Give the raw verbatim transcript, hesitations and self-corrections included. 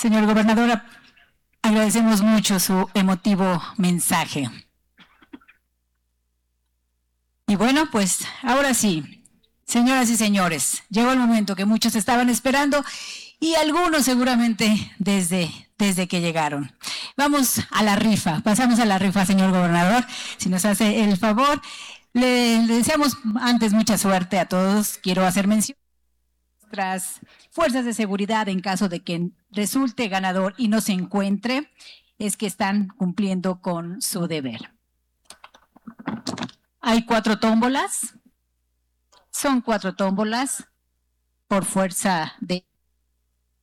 Señor gobernador, agradecemos mucho su emotivo mensaje. Y bueno, pues ahora sí, señoras y señores, llegó el momento que muchos estaban esperando y algunos seguramente desde, desde que llegaron. Vamos a la rifa, pasamos a la rifa, señor gobernador, si nos hace el favor. Le, le deseamos antes mucha suerte a todos. Quiero hacer mención a nuestras fuerzas de seguridad en caso de que resulte ganador y no se encuentre, es que están cumpliendo con su deber. Hay cuatro tómbolas, son cuatro tómbolas por fuerza de...